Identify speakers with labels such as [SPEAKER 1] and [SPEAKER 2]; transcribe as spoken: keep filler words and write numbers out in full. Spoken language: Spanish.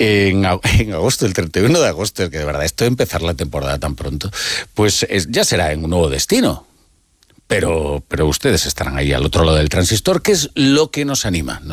[SPEAKER 1] en, en agosto, el treinta y uno de agosto, que de verdad esto de empezar la temporada tan pronto, pues es, ya será en un nuevo destino. Pero, pero ustedes estarán ahí al otro lado del transistor, que es lo que nos anima.